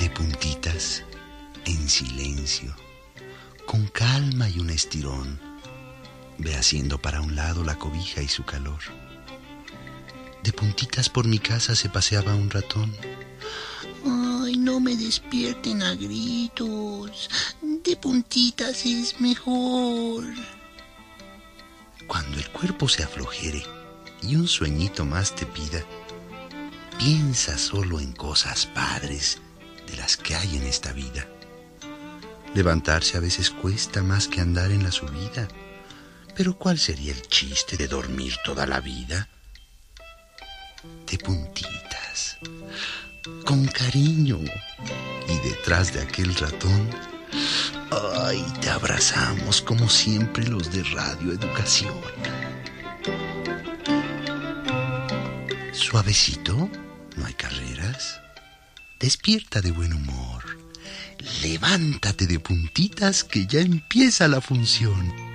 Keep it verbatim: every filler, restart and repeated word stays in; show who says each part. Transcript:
Speaker 1: De puntitas, en silencio, con calma y un estirón, ve haciendo para un lado la cobija y su calor. De puntitas por mi casa se paseaba un ratón.
Speaker 2: Ay, no me despierten a gritos. De puntitas es mejor.
Speaker 1: Cuando el cuerpo se aflojere y un sueñito más te pida, piensa solo en cosas padres de las que hay en esta vida. Levantarse a veces cuesta más que andar en la subida, pero ¿cuál sería el chiste de dormir toda la vida? De puntitas, con cariño, y detrás de aquel ratón, ay, te abrazamos como siempre los de Radio Educación. Suavecito, no hay carreras. Despierta de buen humor. Levántate de puntitas que ya empieza la función.